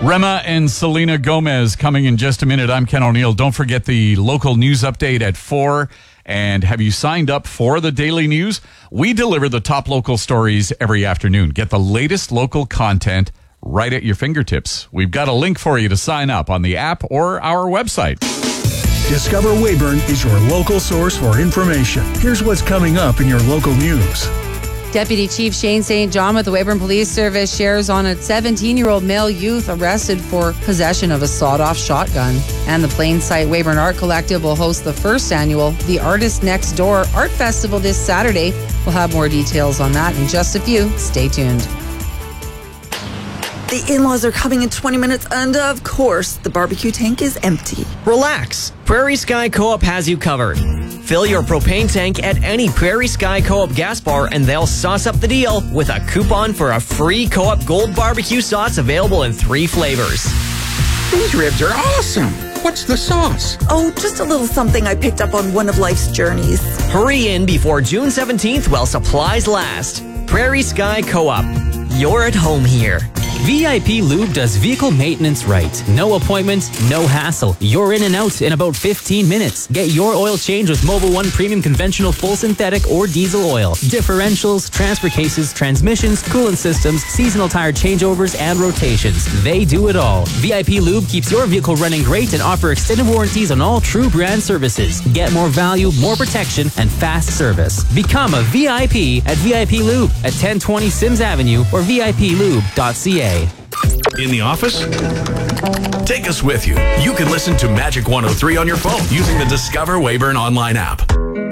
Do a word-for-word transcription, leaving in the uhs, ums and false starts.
Rema and Selena Gomez coming in just a minute. I'm Ken O'Neill. Don't forget the local news update at four. And have you signed up for the daily news? We deliver the top local stories every afternoon. Get the latest local content right at your fingertips. We've got a link for you to sign up on the app or our website. Discover Weyburn is your local source for information. Here's what's coming up in your local news. Deputy Chief Shane Saint John with the Weyburn Police Service shares on a seventeen-year-old male youth arrested for possession of a sawed-off shotgun. And the Plain Sight Weyburn Art Collective will host the first annual The Artist Next Door Art Festival this Saturday. We'll have more details on that in just a few. Stay tuned. The in-laws are coming in twenty minutes, and of course, the barbecue tank is empty. Relax. Prairie Sky Co-op has you covered. Fill your propane tank at any Prairie Sky Co-op gas bar, and they'll sauce up the deal with a coupon for a free Co-op Gold barbecue sauce available in three flavors. These ribs are awesome. What's the sauce? Oh, just a little something I picked up on one of life's journeys. Hurry in before June seventeenth while supplies last. Prairie Sky Co-op. You're at home here. V I P Lube does vehicle maintenance right. No appointments, no hassle. You're in and out in about fifteen minutes. Get your oil change with Mobil one Premium Conventional Full Synthetic or Diesel Oil. Differentials, transfer cases, transmissions, coolant systems, seasonal tire changeovers, and rotations. They do it all. V I P Lube keeps your vehicle running great and offer extended warranties on all true brand services. Get more value, more protection, and fast service. Become a V I P at V I P Lube at ten twenty Sims Avenue or V I P lube dot C A. In the office? Take us with you. You can listen to Magic one oh three on your phone using the Discover Weyburn online app.